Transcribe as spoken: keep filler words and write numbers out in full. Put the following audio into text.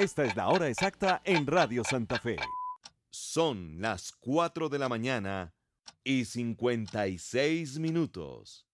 Esta es la hora exacta en Radio Santa Fe. Son las cuatro de la mañana y cincuenta y seis minutos.